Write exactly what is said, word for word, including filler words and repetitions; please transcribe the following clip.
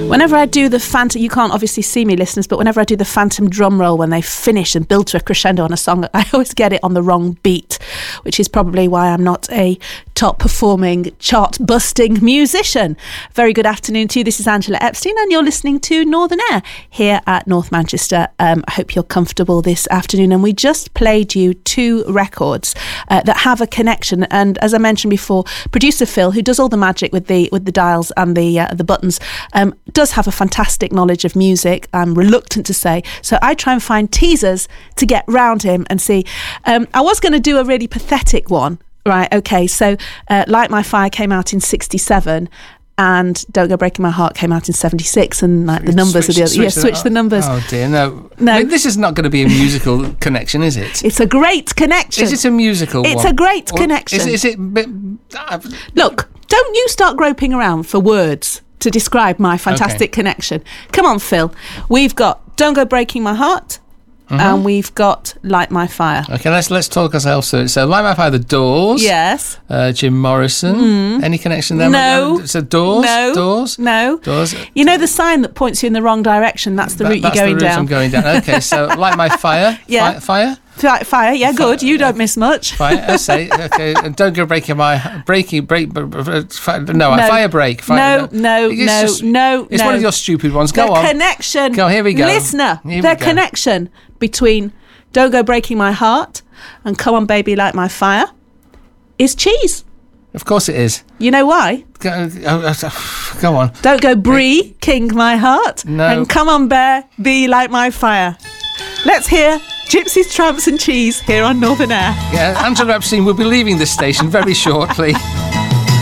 Whenever I do the phantom, you can't obviously see me, listeners, but whenever I do the phantom drum roll when they finish and build to a crescendo on a song, I always get it on the wrong beat, which is probably why I'm not a top performing, chart busting musician. Very good afternoon to you. This is Angela Epstein, and you're listening to Northern Air here at North Manchester. Um, I hope you're comfortable this afternoon. And we just played you two records uh, that have a connection. And as I mentioned before, producer Phil, who does all the magic with the with the dials and the uh, the buttons, um, does have a fantastic knowledge of music, I'm reluctant to say. So I try and find teasers to get round him and see. Um, I was going to do a really pathetic one. Right, okay, so uh, Light My Fire came out in sixty-seven and Don't Go Breaking My Heart came out in seventy-six, and like the numbers switch, are the other. switch Yeah, the, switch the numbers. Oh dear, no. No. I mean, this is not going to be a musical connection, is it? It's a great connection. Is it a musical It's one? a great Or connection. Is, is it... Uh, Look, don't you start groping around for words to describe my fantastic Okay. connection. Come on, Phil. We've got Don't Go Breaking My Heart, Mm-hmm. and we've got Light My Fire. Okay, let's let's talk ourselves through it. So, Light My Fire, The Doors. Yes. Uh, Jim Morrison. Mm. Any connection there? No. So, Doors? No. Doors? No. Doors? You know the sign that points you in the wrong direction? That's the That- route that's you're going the route down. I'm going down. Okay, so Light My Fire. Yeah. Fi- fire? Fi- Fire, yeah, good. You don't miss much. Fire. I say. Okay, and Don't Go Breaking My... Breaking... Break... b- b- b- fi- No, No. Fire Break. Fire, No, no, It's no, just- no, It's no. one of your stupid ones. Go the on. connection. Go, here we go. Listener, Here we the go. connection between Don't Go Breaking My Heart and Come On Baby Light My Fire is cheese. Of course it is. You know why? Go, uh, uh, go on. Don't go brie, king my heart, No. and come on bear, be like my fire. Let's hear Gypsies, Tramps and Cheese here on Northern Air. Yeah, Angela Epstein will be leaving this station very shortly.